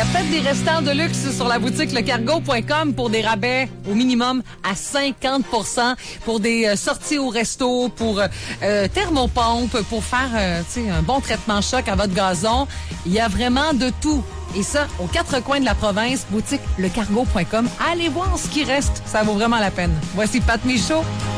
a peut-être des restants de luxe sur la boutique lecargo.com pour des rabais au minimum à 50%, pour des sorties au resto, pour thermopompe, pour faire un bon traitement choc à votre gazon. Il y a vraiment de tout. Et ça, aux 4 coins de la province, boutique lecargo.com. Allez voir ce qui reste. Ça vaut vraiment la peine. Voici Pat Michaud.